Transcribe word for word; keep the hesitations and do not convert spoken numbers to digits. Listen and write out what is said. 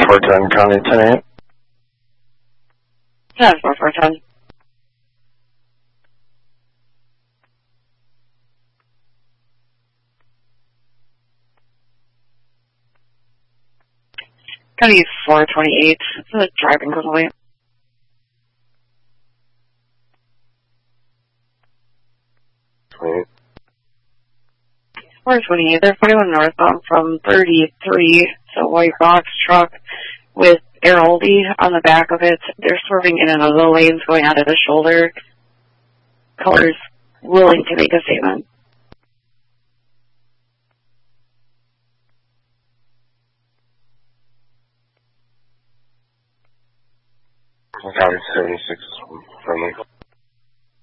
four ten, County ten eight. ten four four ten. County four twenty-eight. It's a driving complaint. twenty-eight. four twenty-eight. They're forty-one northbound from thirty-three. It's a white box truck with Airoldi on the back of it. They're swerving in and out of the lanes going onto the shoulder. Color's willing to make a statement. County seventy-six, friendly.